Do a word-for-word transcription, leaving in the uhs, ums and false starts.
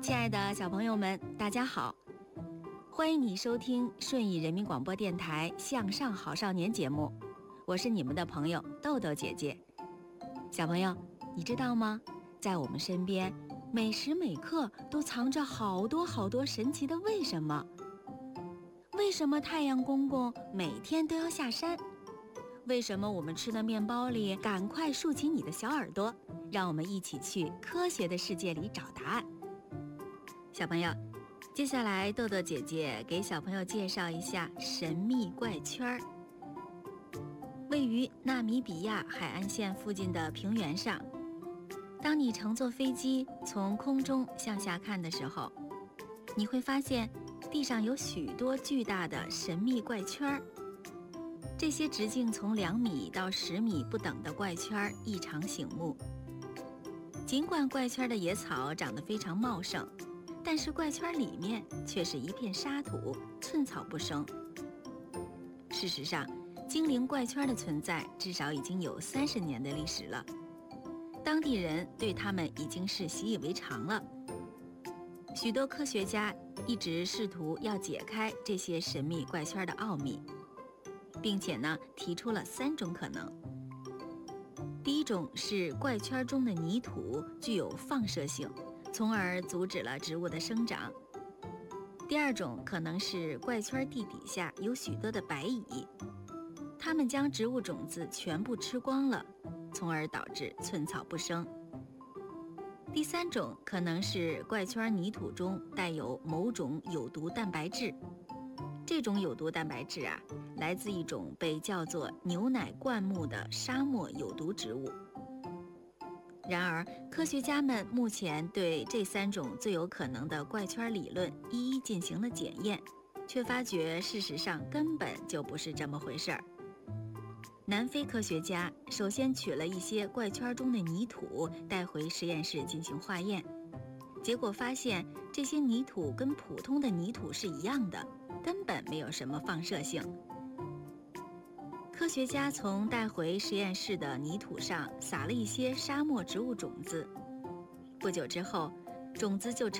亲爱的小朋友们，大家好！欢迎你收听顺义人民广播电台《向上好少年》节目，我是你们的朋友豆豆姐姐。小朋友，你知道吗？在我们身边，每时每刻都藏着好多好多神奇的为什么。为什么太阳公公每天都要下山？为什么我们吃的面包里赶快竖起你的小耳朵，让我们一起去科学的世界里找答案。小朋友，接下来豆豆姐姐给小朋友介绍一下神秘怪圈。位于纳米比亚海岸线附近的平原上，当你乘坐飞机从空中向下看的时候，你会发现地上有许多巨大的神秘怪圈。这些直径从两米到十米不等的怪圈异常醒目。尽管怪圈的野草长得非常茂盛，但是怪圈里面却是一片沙土，寸草不生。事实上，精灵怪圈的存在至少已经有三十年的历史了，当地人对它们已经是习以为常了。许多科学家一直试图要解开这些神秘怪圈的奥秘，并且呢，提出了三种可能。第一种是怪圈中的泥土具有放射性，从而阻止了植物的生长。第二种可能是怪圈地底下有许多的白蚁，它们将植物种子全部吃光了，从而导致寸草不生。第三种可能是怪圈泥土中带有某种有毒蛋白质，这种有毒蛋白质啊，来自一种被叫做牛奶灌木的沙漠有毒植物。然而，科学家们目前对这三种最有可能的怪圈理论一一进行了检验，却发觉事实上根本就不是这么回事儿。南非科学家首先取了一些怪圈中的泥土带回实验室进行化验，结果发现这些泥土跟普通的泥土是一样的，根本没有什么放射性。科学家从带回实验室的泥土上撒了一些沙漠植物种子，不久之后，种子就成